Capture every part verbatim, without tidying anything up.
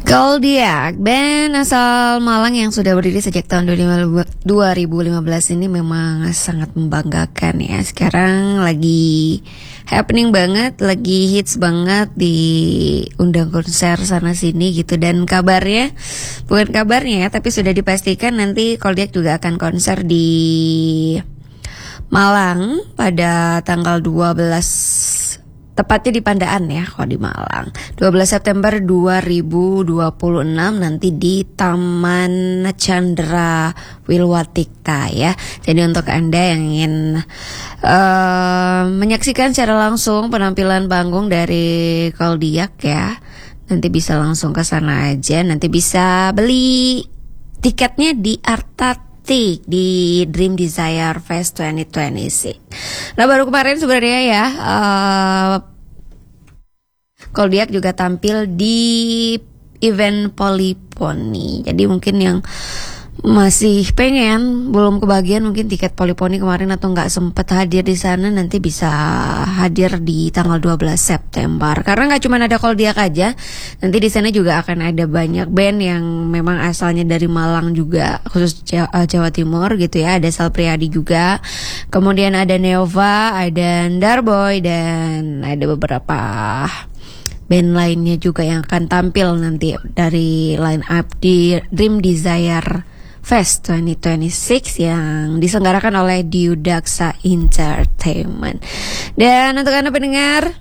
Koldiak, band asal Malang yang sudah berdiri sejak tahun dua ribu lima belas ini memang sangat membanggakan ya. Sekarang lagi happening banget, lagi hits banget, diundang konser sana sini gitu. Dan kabarnya, bukan kabarnya ya, tapi sudah dipastikan nanti Koldiak juga akan konser di Malang pada tanggal dua belas, tepatnya di Pandaan ya, kalau di Malang. dua belas September dua ribu dua puluh enam nanti di Taman Chandra Wilwatikta ya. Jadi untuk Anda yang ingin uh, menyaksikan secara langsung penampilan panggung dari Koldiak ya, nanti bisa langsung ke sana aja. Nanti bisa beli tiketnya di Arta di Dream Desire Fest dua ribu dua puluh enam. Nah baru kemarin sebenarnya ya uh, Koldiak juga tampil di event Polyphony. Jadi mungkin yang masih pengen, belum kebagian mungkin tiket Polyphony kemarin atau nggak sempet hadir di sana, nanti bisa hadir di tanggal dua belas September. Karena nggak cuma ada Koldiak aja, nanti di sana juga akan ada banyak band yang memang asalnya dari Malang juga, khusus Jawa, Jawa Timur gitu ya. Ada Sal Priadi juga, kemudian ada Neova, ada Darboy, dan ada beberapa band lainnya juga yang akan tampil nanti dari line up di Dream Desire Fest dua ribu dua puluh enam yang diselenggarakan oleh Diudaksa Entertainment. Dan untuk Anda pendengar,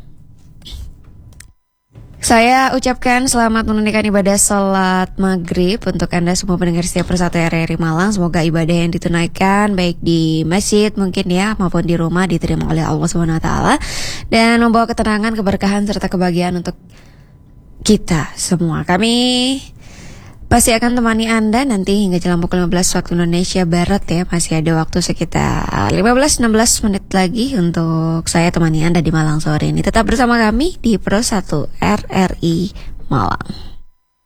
saya ucapkan selamat menunaikan ibadah salat maghrib untuk Anda semua pendengar setiap persatu R R I Malang. Semoga ibadah yang ditunaikan baik di masjid mungkin ya maupun di rumah diterima oleh Allah Subhanahu Wa Taala dan membawa ketenangan, keberkahan serta kebahagiaan untuk kita semua. Kami pasti akan temani Anda nanti hingga jam pukul lima belas waktu Indonesia Barat ya. Masih ada waktu sekitar lima belas enam belas menit lagi untuk saya temani Anda di Malang sore ini. Tetap bersama kami di Pro satu R R I Malang.